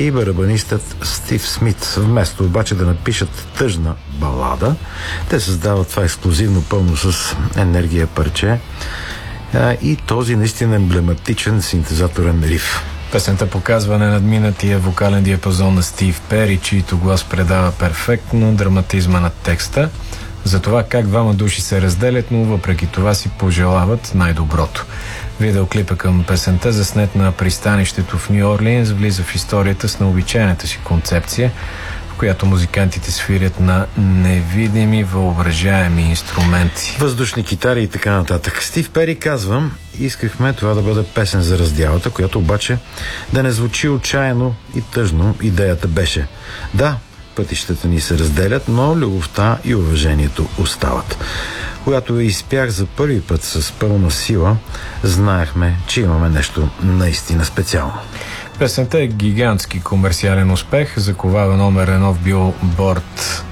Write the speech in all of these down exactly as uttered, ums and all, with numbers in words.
и барабанистът Стив Смит. Вместо обаче да напишат тъжна балада, те създават това експлозивно, пълно с енергия парче и този наистина емблематичен синтезаторен риф. Песента показва ненадминатия вокален диапазон на Стив Пери, чийто глас предава перфектно драматизма на текста, за това как двама души се разделят, но въпреки това си пожелават най-доброто. Видеоклипа към песента, заснет на пристанището в Ню Орлиенс, влиза в историята с необичайната си концепция, в която музикантите свирят на невидими въображаеми инструменти. Въздушни китари и така нататък. Стив Пери казва: искахме това да бъде песен за раздялата, която обаче да не звучи отчаяно и тъжно. Идеята беше: да, пътищата ни се разделят, но любовта и уважението остават. Когато изпях за първи път с пълна сила, знаехме, че имаме нещо наистина специално. Песента е гигантски комерциален успех, заковава номер едно в билборд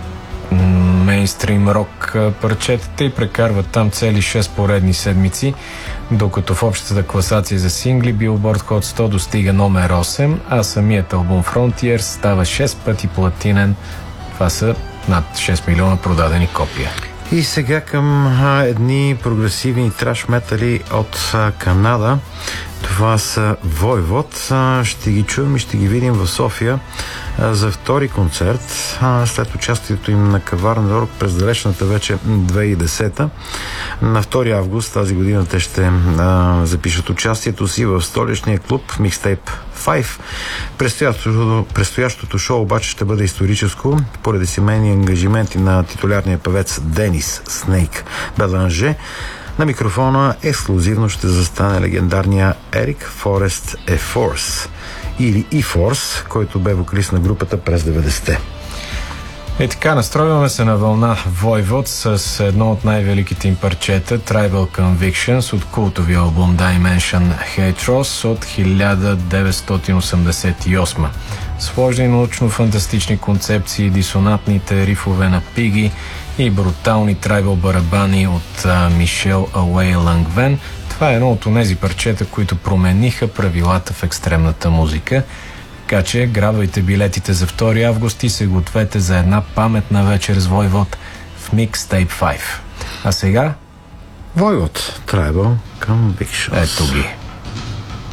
мейнстрим рок парчетата и прекарва там цели шест поредни седмици, докато в общата класация за сингли Billboard Hot сто достига номер осем, а самият албум Frontiers става шест пъти платинен. Това са над шест милиона продадени копия. И сега към а, едни прогресивни траш метали от а, Канада. Това са Войвод. А, ще ги чуем и ще ги видим в София а, за втори концерт, а, след участието им на Каварна Рок през далечната вече две хиляди и десета. На втори август тази година те ще а, запишат участието си в столичния клуб Mixtape пет. Предстоящото, предстоящото шоу обаче ще бъде историческо поради семейни ангажименти на титулярния певец Денис Снейк Беланже. На микрофона ексклюзивно ще застане легендарния Ерик Форест Ефорс или E-Force, който бе вокалист на групата през деветдесетте. И така, настройваме се на вълна Войвод с едно от най-великите им парчета, Tribal Convictions, от култовия албум Dimension Hatros от хиляда деветстотин осемдесет и осма. Сложни научно-фантастични концепции, дисонантните рифове на Пиги и брутални трайбъл барабани от а, Мишел Ауей Лангвен. Това е едно от онези парчета, които промениха правилата в екстремната музика. Така че грабвайте билетите за втори август и се гответе за една паметна вечер с Войвод в Mixtape пет. А сега Войвод, Tribal Convictions. Ето ги.